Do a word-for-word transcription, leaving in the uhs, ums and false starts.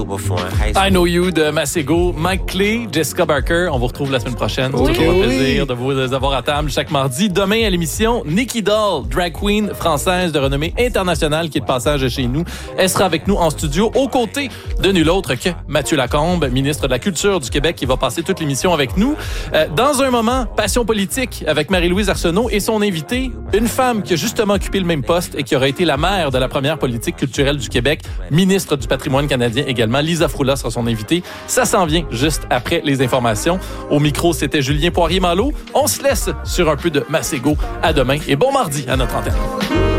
I Know You de Masego, Mike Clay, Jessica Barker. On vous retrouve la semaine prochaine. Oui. C'est toujours un plaisir de vous avoir à table chaque mardi. Demain à l'émission, Nikki Doll, drag queen française de renommée internationale qui est de passage chez nous. Elle sera avec nous en studio aux côtés de nul autre que Mathieu Lacombe, ministre de la Culture du Québec, qui va passer toute l'émission avec nous. Euh, dans un moment, Passion politique avec Marie-Louise Arsenault et son invitée, une femme qui a justement occupé le même poste et qui aurait été la mère de la première politique culturelle du Québec, ministre du patrimoine canadien également. Lisa Froula sera son invitée. Ça s'en vient juste après les informations. Au micro, c'était Julien Poirier-Malo. On se laisse sur un peu de Masego. À demain et bon mardi à notre antenne.